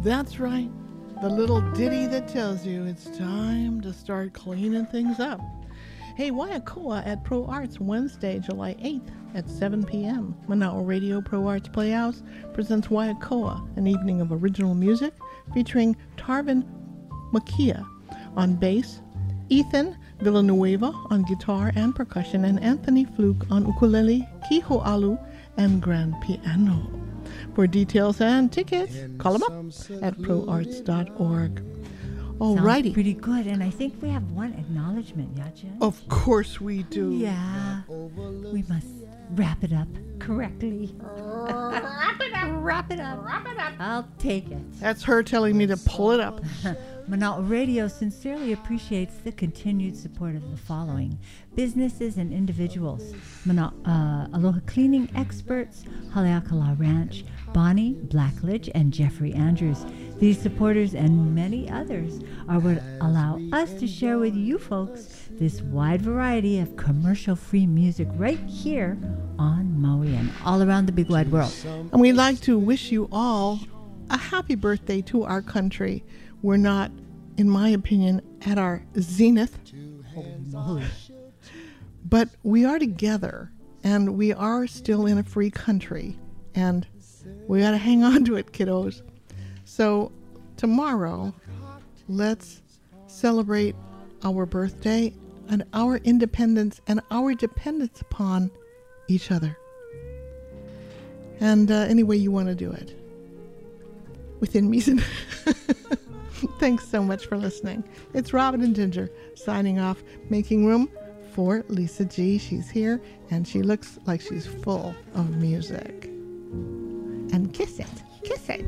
That's right. The little ditty that tells you it's time to start cleaning things up. Hey, Waiakoa at Pro Arts Wednesday, July 8th at 7 p.m. Mana'a Radio Pro Arts Playhouse presents Waiakoa, an evening of original music featuring Tarvin Makia on bass, Ethan Villanueva on guitar and percussion, and Anthony Fluke on ukulele, kiho'alu, and grand piano. For details and tickets, call them up at proarts.org. Alrighty. Sounds pretty good, and I think we have one acknowledgement, yeah, Jen? Of course we do. Yeah, we must wrap it up correctly. Wrap it up. Wrap it up. Wrap it up. I'll take it. That's her telling me to pull it up. Mana'a Radio sincerely appreciates the continued support of the following businesses and individuals: Aloha Cleaning Experts, Haleakala Ranch, Bonnie Blackledge, and Jeffrey Andrews. These supporters and many others are what allow us to share with you folks this wide variety of commercial-free music right here on Maui and all around the big wide world. And we'd like to wish you all a happy birthday to our country. We're not, in my opinion, at our zenith, but we are together, and we are still in a free country, and we got to hang on to it, kiddos. So tomorrow, let's celebrate our birthday and our independence and our dependence upon each other. And any way you want to do it, within reason. Thanks so much for listening. It's Robin and Ginger signing off, making room for Lisa G. She's here, and she looks like she's full of music. And kiss it. Kiss it.